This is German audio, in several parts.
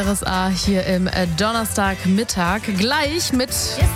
RSA hier im Donnerstagmittag. Gleich mit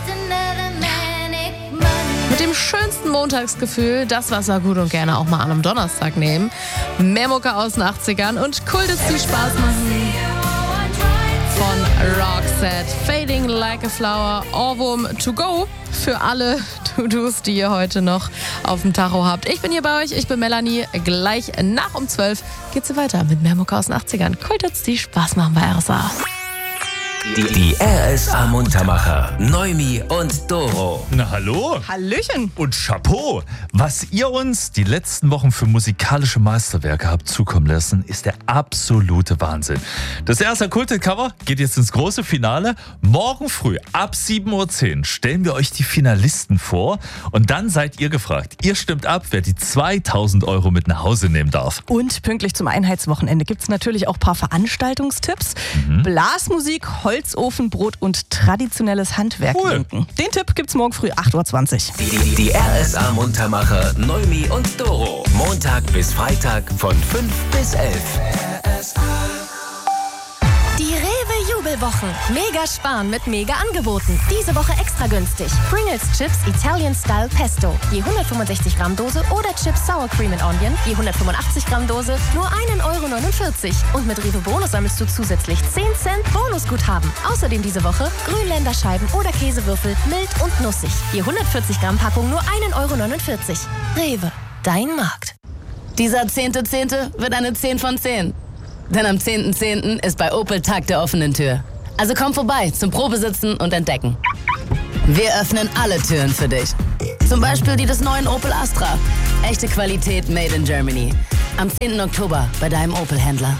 dem schönsten Montagsgefühl, das Wasser gut und gerne auch mal an einem Donnerstag nehmen. Mehr Mucke aus den 80ern und Kultis, die Spaß machen. Von Roxette, Fading Like a Flower, Ohrwurm to go für alle To-Dos, die ihr heute noch auf dem Tacho habt. Ich bin hier bei euch, ich bin Melanie. Gleich nach um 12 geht's weiter mit mehr Mucke aus den 80ern. Kultis, die Spaß machen bei RSA. Die RSA Muntermacher, Noemi und Doro. Na hallo. Hallöchen. Und Chapeau. Was ihr uns die letzten Wochen für musikalische Meisterwerke habt zukommen lassen, ist der absolute Wahnsinn. Das erste Kultcover geht jetzt ins große Finale. Morgen früh ab 7.10 Uhr stellen wir euch die Finalisten vor. Und dann seid ihr gefragt. Ihr stimmt ab, wer die 2.000 € mit nach Hause nehmen darf. Und pünktlich zum Einheitswochenende gibt es natürlich auch ein paar Veranstaltungstipps. Blasmusik, Holzofenbrot und traditionelles Handwerk lenken. Den Tipp gibt's morgen früh 8.20 Uhr. Die RSA Muntermacher, Noemi und Doro. Montag bis Freitag von 5 bis 11. Die Rewe-Jubelwochen. Mega sparen mit Mega-Angeboten. Diese Woche extra günstig. Pringles Chips Italian Style Pesto. Je 165 Gramm Dose oder Chips Sour Cream and Onion. Je 185 Gramm Dose nur 1,49 €. Und mit Rewe Bonus sammelst du zusätzlich 10 Cent Bonusguthaben. Außerdem diese Woche Grünländerscheiben oder Käsewürfel mild und nussig. Je 140 Gramm Packung nur 1,49 €. Rewe, dein Markt. Dieser 10.10. wird eine 10 von 10. Denn am 10.10. ist bei Opel Tag der offenen Tür. Also komm vorbei zum Probesitzen und Entdecken. Wir öffnen alle Türen für dich. Zum Beispiel die des neuen Opel Astra. Echte Qualität made in Germany. Am 10. Oktober bei deinem Opel-Händler.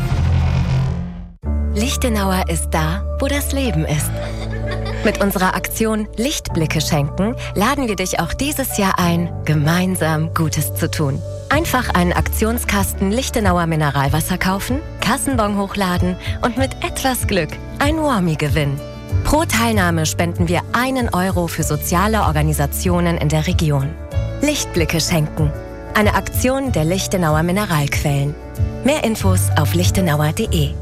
Lichtenauer ist da, wo das Leben ist. Mit unserer Aktion Lichtblicke schenken laden wir dich auch dieses Jahr ein, gemeinsam Gutes zu tun. Einfach einen Aktionskasten Lichtenauer Mineralwasser kaufen, Kassenbon hochladen und mit etwas Glück ein Warmie gewinnen. Pro Teilnahme spenden wir 1 € für soziale Organisationen in der Region. Lichtblicke schenken. Eine Aktion der Lichtenauer Mineralquellen. Mehr Infos auf lichtenauer.de.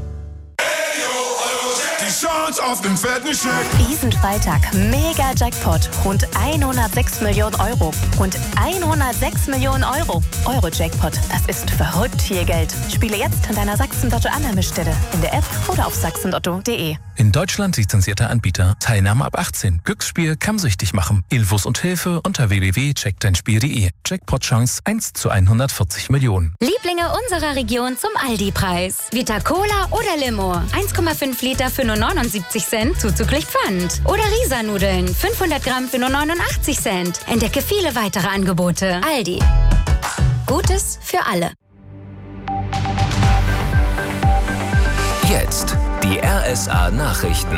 Auf dem fetten Scheck. Diesen Freitag Mega-Jackpot. Rund 106 Millionen €. Rund 106 Millionen €. Euro-Jackpot. Das ist verrückt viel Geld. Spiele jetzt an deiner Sachsen-Lotto-Annahmestelle. In der App oder auf sachsenlotto.de. In Deutschland lizenzierter Anbieter. Teilnahme ab 18. Glücksspiel kann süchtig machen. Infos und Hilfe unter www.checkdeinspiel.de. Jackpot-Chance 1 zu 140 Millionen. Lieblinge unserer Region zum Aldi-Preis. Vita Cola oder Limo. 1,5 Liter für nur 79 Cent zuzüglich Pfand. Oder Risa-Nudeln. 500 Gramm für nur 89 Cent. Entdecke viele weitere Angebote. Aldi. Gutes für alle. Jetzt die RSA Nachrichten.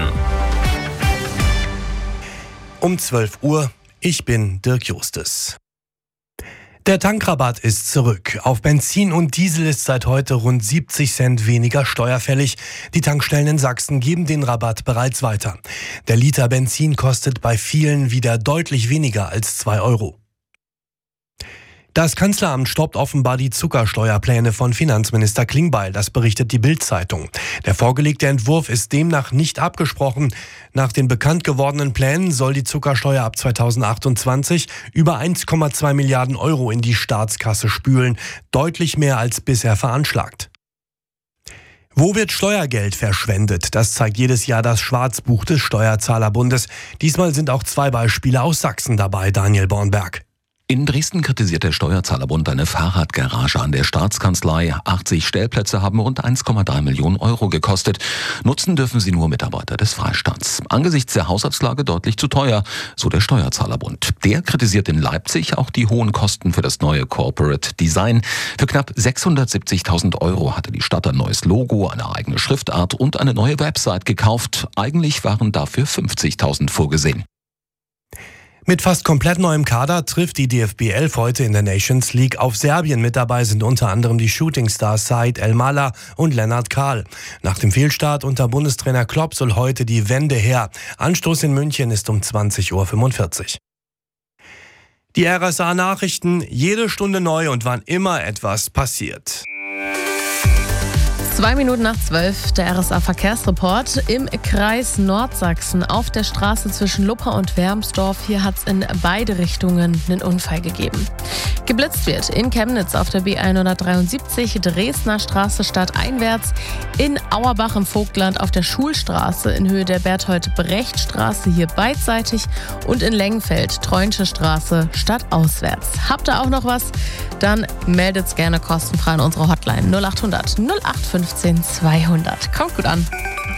Um 12 Uhr, ich bin Dirk Justes. Der Tankrabatt ist zurück. Auf Benzin und Diesel ist seit heute rund 70 Cent weniger steuerfällig. Die Tankstellen in Sachsen geben den Rabatt bereits weiter. Der Liter Benzin kostet bei vielen wieder deutlich weniger als 2 €. Das Kanzleramt stoppt offenbar die Zuckersteuerpläne von Finanzminister Klingbeil, das berichtet die Bild-Zeitung. Der vorgelegte Entwurf ist demnach nicht abgesprochen. Nach den bekannt gewordenen Plänen soll die Zuckersteuer ab 2028 über 1,2 Milliarden € in die Staatskasse spülen, deutlich mehr als bisher veranschlagt. Wo wird Steuergeld verschwendet? Das zeigt jedes Jahr das Schwarzbuch des Steuerzahlerbundes. Diesmal sind auch 2 Beispiele aus Sachsen dabei, Daniel Bornberg. In Dresden kritisiert der Steuerzahlerbund eine Fahrradgarage an der Staatskanzlei. 80 Stellplätze haben rund 1,3 Millionen € gekostet. Nutzen dürfen sie nur Mitarbeiter des Freistaats. Angesichts der Haushaltslage deutlich zu teuer, so der Steuerzahlerbund. Der kritisiert in Leipzig auch die hohen Kosten für das neue Corporate Design. Für knapp 670.000 € hatte die Stadt ein neues Logo, eine eigene Schriftart und eine neue Website gekauft. Eigentlich waren dafür 50.000 vorgesehen. Mit fast komplett neuem Kader trifft die DFB 11 heute in der Nations League auf Serbien. Mit dabei sind unter anderem die Shootingstars Said El-Mala und Lennart Kahl. Nach dem Fehlstart unter Bundestrainer Klopp soll heute die Wende her. Anstoß in München ist um 20:45 Uhr. Die RSA-Nachrichten, jede Stunde neu und wann immer etwas passiert. 2 Minuten nach 12, der RSA-Verkehrsreport. Im Kreis Nordsachsen auf der Straße zwischen Lupper und Wermsdorf. Hier hat es in beide Richtungen einen Unfall gegeben. Geblitzt wird in Chemnitz auf der B173 Dresdner Straße stadteinwärts, in Auerbach im Vogtland auf der Schulstraße in Höhe der Berthold-Brecht-Straße hier beidseitig und in Lengfeld Treunsche Straße stadtauswärts. Habt ihr auch noch was? Dann meldet's gerne kostenfrei an unsere Hotline 0800 0815 200. Kommt gut an.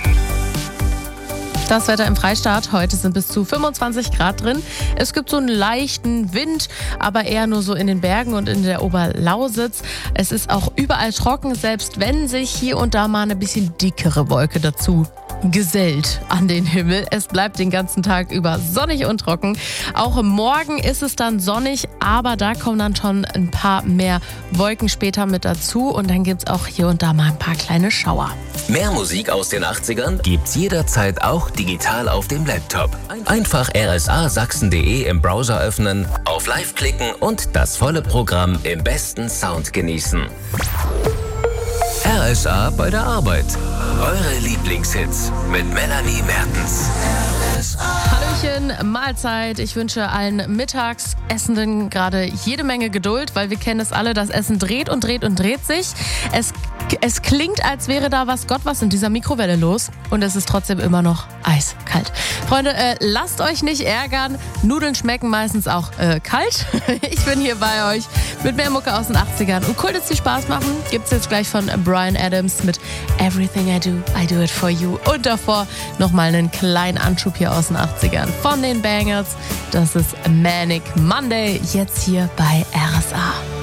Das Wetter im Freistaat. Heute sind bis zu 25 Grad drin. Es gibt so einen leichten Wind, aber eher nur so in den Bergen und in der Oberlausitz. Es ist auch überall trocken, selbst wenn sich hier und da mal eine bisschen dickere Wolke dazu gesellt an den Himmel. Es bleibt den ganzen Tag über sonnig und trocken. Auch morgen ist es dann sonnig, aber da kommen dann schon ein paar mehr Wolken später mit dazu und dann gibt es auch hier und da mal ein paar kleine Schauer. Mehr Musik aus den 80ern gibt's jederzeit auch digital auf dem Laptop. Einfach rsasachsen.de im Browser öffnen, auf Live klicken und das volle Programm im besten Sound genießen. RSA bei der Arbeit. Eure Lieblingshits mit Melanie Mertens. Hallöchen, Mahlzeit. Ich wünsche allen Mittagsessenden gerade jede Menge Geduld, weil wir kennen es alle, das Essen dreht und dreht und dreht sich. Es klingt, als wäre da was in dieser Mikrowelle los und es ist trotzdem immer noch eiskalt. Freunde, lasst euch nicht ärgern. Nudeln schmecken meistens auch kalt. Ich bin hier bei euch mit mehr Mucke aus den 80ern. Und cool, dass die Spaß machen, gibt's jetzt gleich von Bryan Adams mit Everything I Do It For You. Und davor nochmal einen kleinen Anschub hier aus den 80ern von den Bangers. Das ist Manic Monday, jetzt hier bei RSA.